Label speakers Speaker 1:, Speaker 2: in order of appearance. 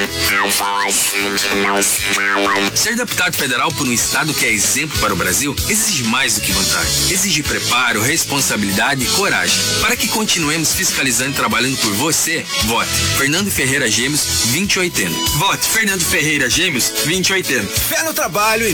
Speaker 1: Ser deputado federal por um estado que é exemplo para o Brasil exige mais do que vantagem. Exige preparo, responsabilidade e coragem. Para que continuemos fiscalizando e trabalhando por você, vote Fernando Ferreira Gêmeos 2080. Vote Fernando Ferreira Gêmeos 2080.
Speaker 2: Fé no trabalho e